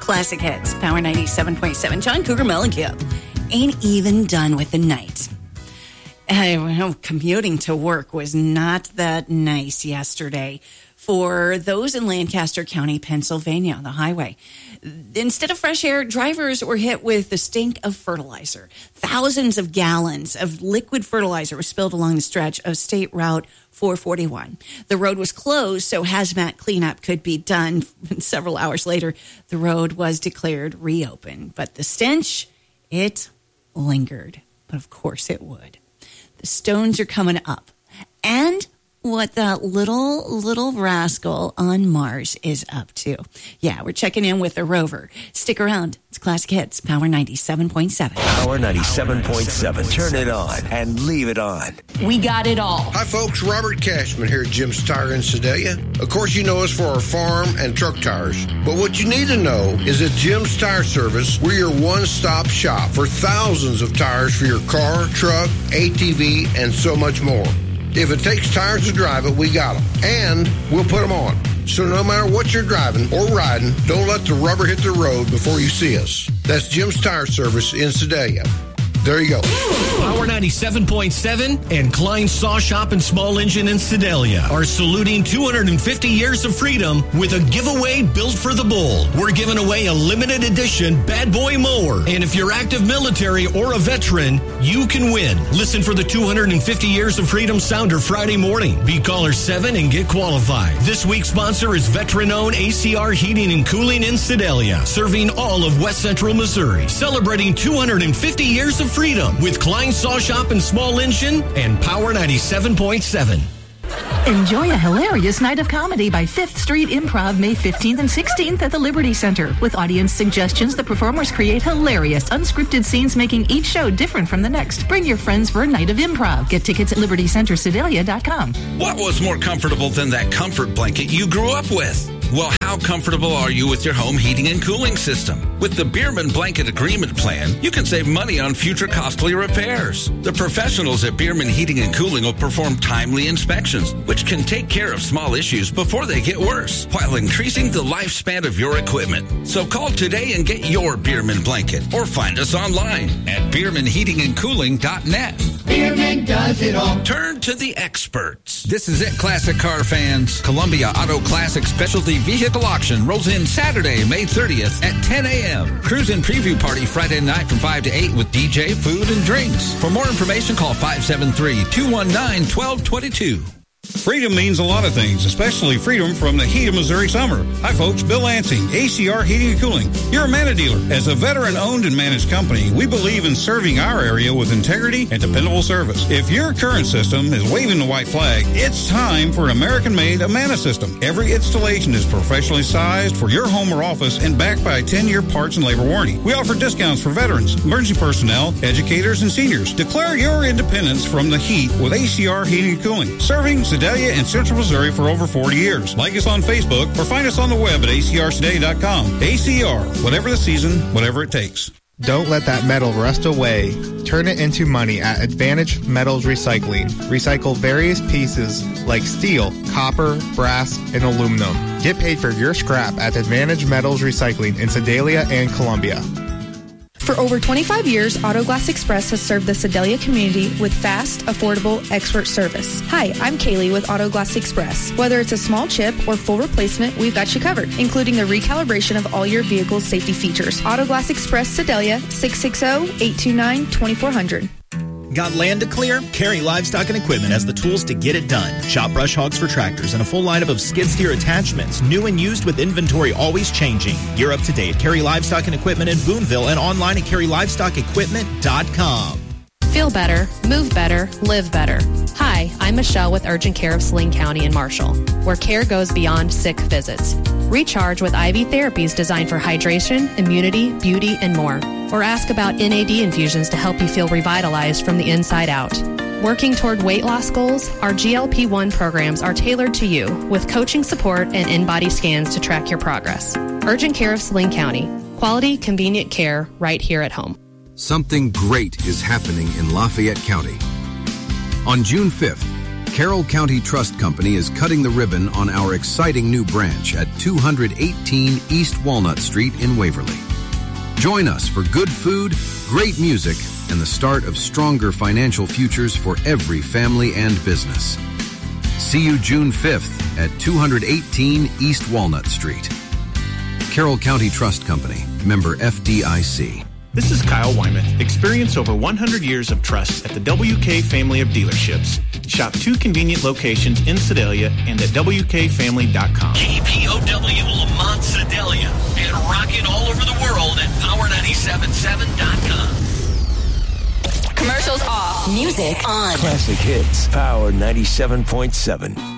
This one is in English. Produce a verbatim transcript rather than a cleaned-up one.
Classic Hits, Power ninety-seven point seven. John Cougar Mellencamp ain't even done with the night. Uh, commuting to work was not that nice yesterday for those in Lancaster County, Pennsylvania, on the highway. Instead of fresh air, drivers were hit with the stink of fertilizer. Thousands of gallons of liquid fertilizer was spilled along the stretch of State Route four forty-one. The road was closed so hazmat cleanup could be done. Several hours later, the road was declared reopened. But the stench, it lingered. But of course it would. The stones are coming up. And what that little, little rascal on Mars is up to. Yeah, we're checking in with the rover. Stick around. It's Classic Hits, Power ninety-seven point seven. Power ninety-seven point seven. Turn it on and leave it on. We got it all. Hi, folks. Robert Cashman here at Jim's Tire in Sedalia. Of course, you know us for our farm and truck tires. But what you need to know is that Jim's Tire Service, we're your one-stop shop for thousands of tires for your car, truck, A T V, and so much more. If it takes tires to drive it, we got them. And we'll put them on. So no matter what you're driving or riding, don't let the rubber hit the road before you see us. That's Jim's Tire Service in Sedalia. There you go. Power ninety-seven point seven and Klein Saw Shop and Small Engine in Sedalia are saluting two hundred fifty years of freedom with a giveaway built for the bull. We're giving away a limited edition Bad Boy mower. And if you're active military or a veteran, you can win. Listen for the two hundred fifty years of freedom sounder Friday morning. Be caller seven and get qualified. This week's sponsor is veteran-owned A C R Heating and Cooling in Sedalia, serving all of West Central Missouri, celebrating two hundred fifty years of freedom with Klein Saw Shop and Small Engine and Power ninety-seven point seven. Enjoy a hilarious night of comedy by Fifth Street Improv May fifteenth and sixteenth at the Liberty Center. With audience suggestions, the performers create hilarious, unscripted scenes, making each show different from the next. Bring your friends for a night of improv. Get tickets at liberty center sedalia dot com. What was more comfortable than that comfort blanket you grew up with? Well, how comfortable are you with your home heating and cooling system? With the Bierman Blanket Agreement Plan, you can save money on future costly repairs. The professionals at Bierman Heating and Cooling will perform timely inspections, which can take care of small issues before they get worse, while increasing the lifespan of your equipment. So call today and get your Bierman blanket, or find us online at bierman heating and cooling dot net. Bierman does it all. Turn to the experts. This is it, classic car fans. Columbia Auto Classic Specialty Vehicle Auction rolls in Saturday, May thirtieth at ten a.m. Cruise-in preview party Friday night from five to eight with D J, food, and drinks. For more information, call five seven three, two one nine, one two two two. Freedom means a lot of things, especially freedom from the heat of Missouri summer. Hi, folks. Bill Lansing, A C R Heating and Cooling. You're a Manna dealer. As a veteran-owned and managed company, we believe in serving our area with integrity and dependable service. If your current system is waving the white flag, it's time for an American-made Amana system. Every installation is professionally sized for your home or office and backed by a ten-year parts and labor warranty. We offer discounts for veterans, emergency personnel, educators, and seniors. Declare your independence from the heat with A C R Heating and Cooling. Serving Sedalia and Central Missouri for over forty years. Like us on Facebook or find us on the web at A C R sedalia dot com. A C R, whatever the season, whatever it takes. Don't let that metal rust away. Turn it into money at Advantage Metals Recycling. Recycle various pieces like steel, copper, brass, and aluminum. Get paid for your scrap at Advantage Metals Recycling in Sedalia and Columbia. For over twenty-five years, Auto Glass Express has served the Sedalia community with fast, affordable, expert service. Hi, I'm Kaylee with Auto Glass Express. Whether it's a small chip or full replacement, we've got you covered, including the recalibration of all your vehicle's safety features. Auto Glass Express Sedalia, six six zero, eight two nine, two four zero zero. Got land to clear? Carry Livestock and Equipment has the tools to get it done. Shop brush hogs for tractors and a full lineup of skid steer attachments, new and used with inventory always changing. You're up to date. Carry Livestock and Equipment in Boonville and online at carry livestock equipment dot com. Feel better, move better, live better. Hi, I'm Michelle with Urgent Care of Saline County in Marshall, where care goes beyond sick visits. Recharge with I V therapies designed for hydration, immunity, beauty, and more. Or ask about N A D infusions to help you feel revitalized from the inside out. Working toward weight loss goals, our G L P one programs are tailored to you with coaching support and in-body scans to track your progress. Urgent Care of Saline County. Quality, convenient care right here at home. Something great is happening in Lafayette County. On June fifth, Carroll County Trust Company is cutting the ribbon on our exciting new branch at two eighteen East Walnut Street in Waverly. Join us for good food, great music, and the start of stronger financial futures for every family and business. See you June fifth at two eighteen East Walnut Street. Carroll County Trust Company, member F D I C. This is Kyle Wyman. Experience over one hundred years of trust at the W K family of dealerships. Shop two convenient locations in Sedalia and at W K family dot com. K P O W Lamont Sedalia and rocking all over the world at power nine seven seven dot com. Commercials off. Music on. Classic hits. Power ninety-seven point seven.